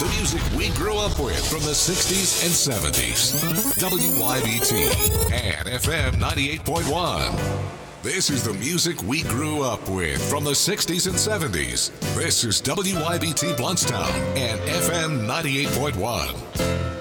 The music we grew up with from the 60s and 70s. WYBT and FM 98.1. This is the music we grew up with from the 60s and 70s. This is WYBT Bluntstown and FM 98.1.